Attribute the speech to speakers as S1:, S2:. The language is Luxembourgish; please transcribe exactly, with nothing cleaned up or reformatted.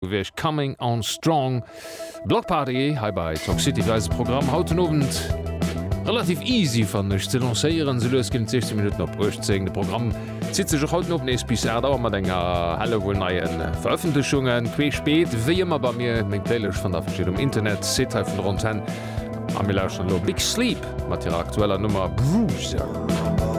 S1: Wech Coming on Strong Blockparty hai bei Talk City Reiseprogramm hauten Abend relativ easy fannech ze lancéieren se losgin sechzehn Minuten op Brucht zegen de Programm zit sech haut op nees bis Äder mat enger helle wo neien Veröffentlichungen quee speet wie immer bei mir még Playlech van der verschschiet um Internet se vun rund hen am mir schon lo Big Sleep mat ihrer aktueller Nummer Bruiser.